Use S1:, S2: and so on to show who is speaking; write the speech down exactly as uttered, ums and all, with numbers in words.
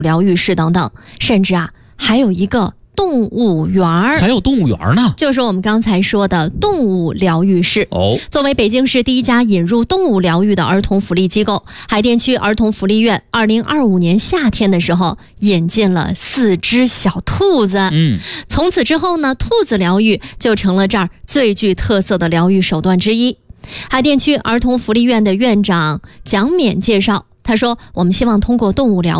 S1: 疗愈室等等，甚至啊还有一个动物园儿，
S2: 还有动物园呢，
S1: 就是我们刚才说的动物疗愈室。
S2: 哦，
S1: 作为北京市第一家引入动物疗愈的儿童福利机构，海淀区儿童福利院二零二五年夏天的时候引进了四只小兔子。
S2: 嗯，
S1: 从此之后呢，兔子疗愈就成了这儿最具特色的疗愈手段之一。海淀区儿童福利院的院长蒋勉介绍，他说：“我们希望通过动物疗